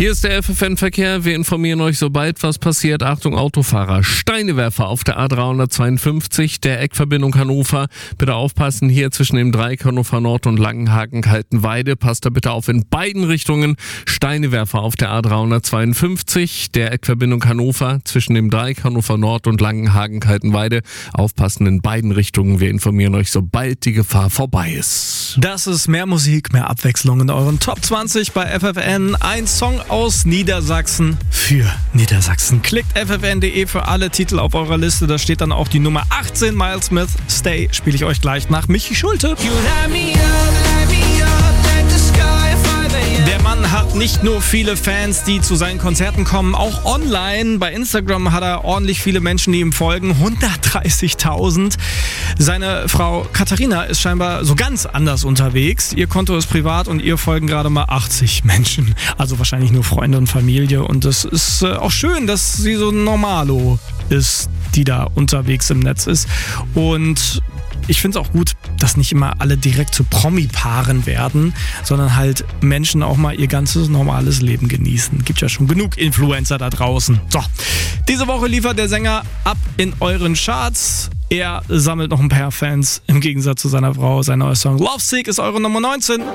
Hier ist der FFN-Verkehr. Wir informieren euch, sobald was passiert. Achtung, Autofahrer. Steinewerfer auf der A352, der Eckverbindung Hannover. Bitte aufpassen, hier zwischen dem Dreieck Hannover Nord und Langenhagen-Kaltenweide. Passt da bitte auf in beiden Richtungen. Steinewerfer auf der A352, der Eckverbindung Hannover, zwischen dem Dreieck Hannover Nord und Langenhagen-Kaltenweide. Aufpassen in beiden Richtungen. Wir informieren euch, sobald die Gefahr vorbei ist. Das ist mehr Musik, mehr Abwechslung in euren Top 20 bei FFN. Ein Song aus Niedersachsen für Niedersachsen. Klickt ffn.de für alle Titel auf eurer Liste. Da steht dann auch die Nummer 18, Miles Smith. Stay spiele ich euch gleich nach Michi Schulte. Der Mann hat nicht nur viele Fans, die zu seinen Konzerten kommen, auch online. Bei Instagram hat er ordentlich viele Menschen, die ihm folgen. 130.000. Seine Frau Katharina ist scheinbar so ganz anders unterwegs. Ihr Konto ist privat und ihr folgen gerade mal 80 Menschen. Also wahrscheinlich nur Freunde und Familie. Und es ist auch schön, dass sie so ein Normalo ist, die da unterwegs im Netz ist. Und ich finde es auch gut, dass nicht immer alle direkt zu Promi-Paaren werden, sondern halt Menschen auch mal ihr ganzes normales Leben genießen. Gibt ja schon genug Influencer da draußen. So, diese Woche liefert der Sänger ab in euren Charts. Er sammelt noch ein paar Fans im Gegensatz zu seiner Frau. Sein neuer Song Lovesick ist eure Nummer 19.